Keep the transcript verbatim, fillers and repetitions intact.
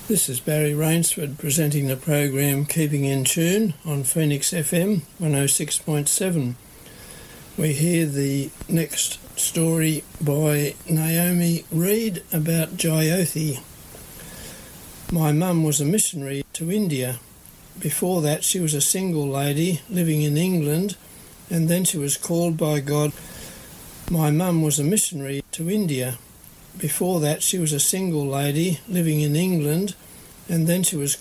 This is Barry Rainsford presenting the program Keeping in Tune on Phoenix F M one oh six point seven. We hear the next story by Naomi Reid about Jyothi. My mum was a missionary to India. Before that she was a single lady living in England, and then she was called by God. My mum was a missionary to India. Before that she was a single lady living in England, and then she was